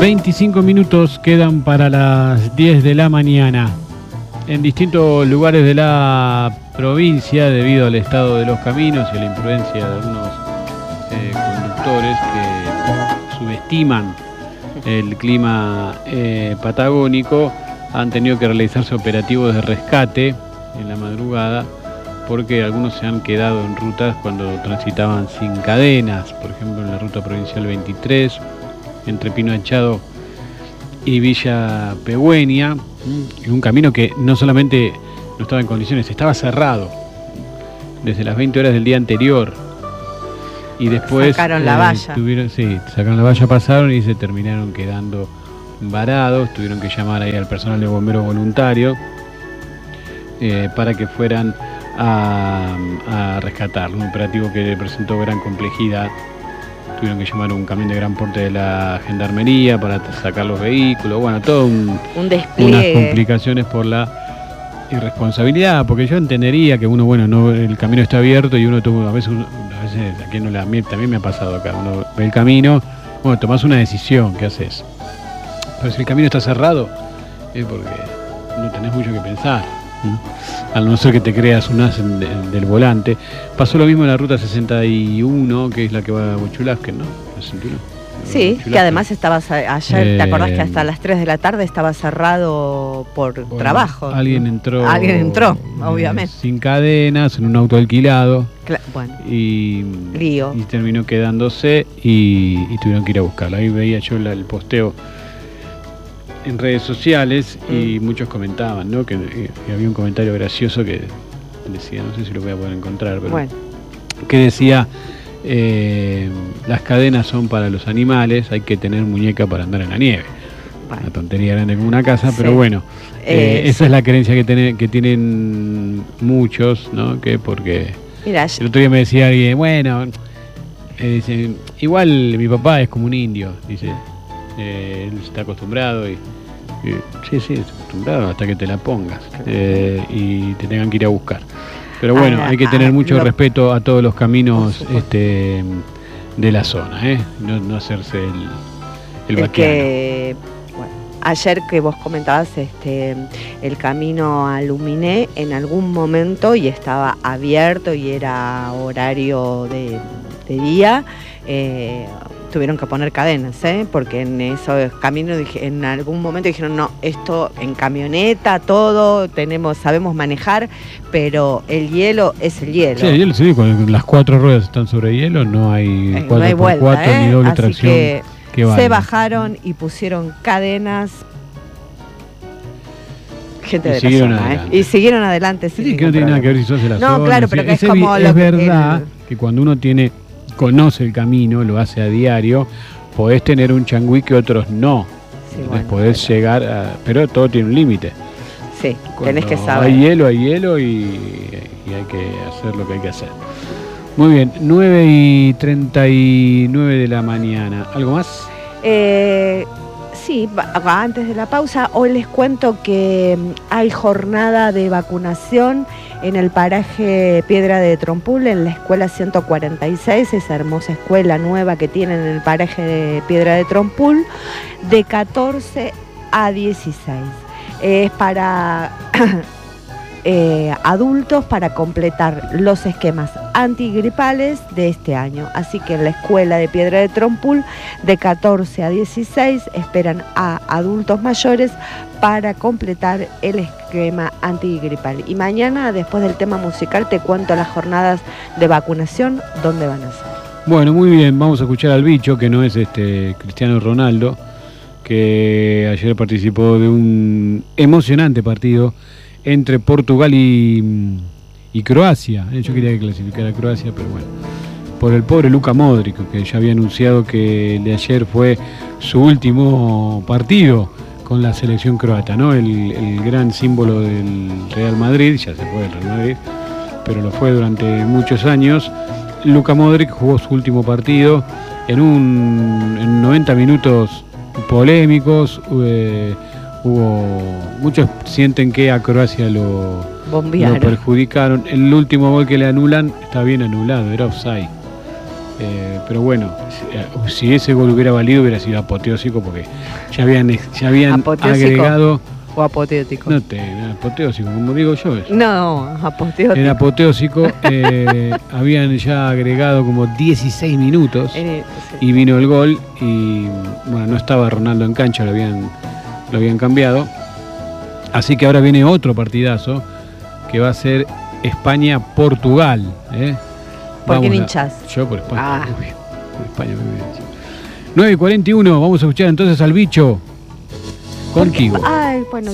25 minutos quedan para las 10 de la mañana. En distintos lugares de la provincia, debido al estado de los caminos y a la imprudencia de algunos conductores que subestiman el clima patagónico, han tenido que realizarse operativos de rescate en la madrugada, porque algunos se han quedado en rutas cuando transitaban sin cadenas. Por ejemplo, en la ruta provincial 23, entre Pino Achado y Villa Pegüeña, en un camino que no solamente no estaba en condiciones, estaba cerrado desde las 20 horas del día anterior, y después sacaron la valla. Sacaron la valla, pasaron y se terminaron quedando varados. Tuvieron que llamar ahí al personal de bomberos voluntarios para que fueran a rescatarlo. Un operativo que presentó gran complejidad. Tuvieron que llamar un camión de gran porte de la gendarmería para sacar los vehículos. Bueno, todo un despliegue. Unas complicaciones por la irresponsabilidad, porque yo entendería que uno, bueno, no, el camino está abierto y uno toma, a veces aquí no a mí también me ha pasado acá, uno ve el camino, bueno, tomás una decisión, ¿qué haces? Pero si el camino está cerrado, es porque no tenés mucho que pensar. Al no ser que te creas un as del volante. Pasó lo mismo en la ruta 61, que es la que va a Huachulafquen, ¿no? La 61. Sí, que además estaba ayer, ¿te acordás que hasta las 3 de la tarde estaba cerrado por trabajo? Alguien entró, obviamente. Sin cadenas, en un auto alquilado. Bueno. Y terminó quedándose y tuvieron que ir a buscarlo. Ahí veía yo el posteo en redes sociales y muchos comentaban, ¿no? Que había un comentario gracioso que decía, no sé si lo voy a poder encontrar, pero bueno, que decía, las cadenas son para los animales, hay que tener muñeca para andar en la nieve. Una tontería grande como una casa, pero bueno, esa es la creencia que tienen muchos, ¿no? Que porque Mirá, el otro día me decía alguien, bueno, dice, igual mi papá es como un indio, dice, él está acostumbrado y sí, es acostumbrado hasta que te la pongas y te tengan que ir a buscar. Pero bueno, hay que tener mucho respeto a todos los caminos de la zona, no hacerse el vaquiano. Ayer que vos comentabas el camino a Luminé en algún momento y estaba abierto y era horario de día, tuvieron que poner cadenas, porque en esos caminos en algún momento dijeron, no, esto en camioneta, todo, sabemos manejar, pero el hielo es el hielo. Sí, el hielo, sí, cuando las 4 ruedas están sobre hielo, no hay 4x4 ni doble tracción. Que se bajaron y pusieron cadenas. Gente de la zona, y siguieron adelante. Sí, que no tiene nada que ver si sos de la zona. No, claro, pero que es como es verdad que cuando uno conoce el camino, lo hace a diario, podés tener un changüí que otros no. Sí, podés llegar pero todo tiene un límite. Sí, tenés que saber. Hay hielo y hay que hacer lo que hay que hacer. Muy bien, 9:39 de la mañana. ¿Algo más? Sí, antes de la pausa, hoy les cuento que hay jornada de vacunación en el paraje Piedra de Trompul, en la escuela 146, esa hermosa escuela nueva que tienen en el paraje de Piedra de Trompul, de 14 a 16. Es para adultos, para completar los esquemas antigripales de este año. Así que en la escuela de Piedra de Trompul, de 14 a 16, esperan a adultos mayores para completar el esquema antigripal. Y mañana, después del tema musical, te cuento las jornadas de vacunación, dónde van a ser. Bueno, muy bien, vamos a escuchar al bicho, que no es Cristiano Ronaldo, que ayer participó de un emocionante partido entre Portugal y Croacia. Yo quería que clasificara a Croacia, pero bueno, por el pobre Luka Modric, que ya había anunciado que el de ayer fue su último partido con la selección croata, ¿no? El gran símbolo del Real Madrid, ya se fue del Real Madrid, pero lo fue durante muchos años. Luka Modric jugó su último partido en 90 minutos polémicos. Muchos sienten que a Croacia lo perjudicaron. El último gol que le anulan está bien anulado, era offside. Pero bueno, si ese gol hubiera valido, hubiera sido apoteósico, porque ya habían agregado. ¿O apoteótico? No, apoteósico, como digo yo. Eso. No, apoteótico. Era apoteósico. Habían ya agregado como 16 minutos y vino el gol. Y bueno, no estaba Ronaldo en cancha, lo habían cambiado. Así que ahora viene otro partidazo que va a ser España-Portugal. ¿Por quién hinchás? Yo por España. Por España. 9:41, vamos a escuchar entonces al bicho. Contigo. Ay, bueno.